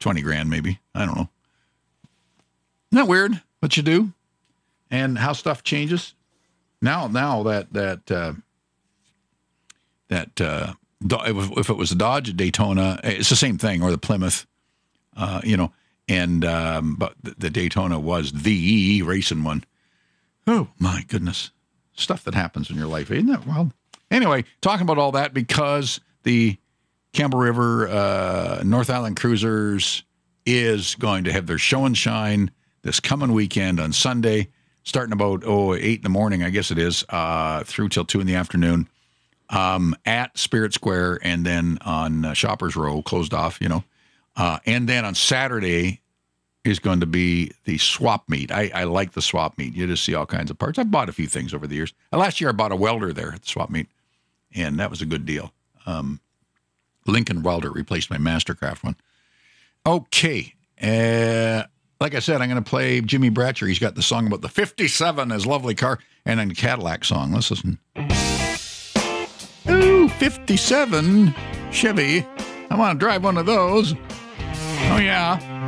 20 grand maybe. I don't know. Isn't that weird what you do and how stuff changes? Now that if it was a Dodge, a Daytona, it's the same thing, or the Plymouth, and but the Daytona was the racing one. Oh my goodness, stuff that happens in your life, isn't that wild? Anyway, talking about all that because the Campbell River North Island Cruisers is going to have their show and shine this coming weekend on Sunday, starting about 8 in the morning, I guess it is, through till 2 in the afternoon, at Spirit Square, and then on Shoppers Row, closed off, and then on Saturday is going to be the swap meet. I like the swap meet. You just see all kinds of parts. I've bought a few things over the years. Last year I bought a welder there at the swap meet, and that was a good deal. Lincoln welder replaced my Mastercraft one. Okay. Like I said, I'm going to play Jimmy Bratcher. He's got the song about the 57, his lovely car, and then the Cadillac song. Let's listen. Ooh, 57 Chevy. I want to drive one of those. Oh, yeah.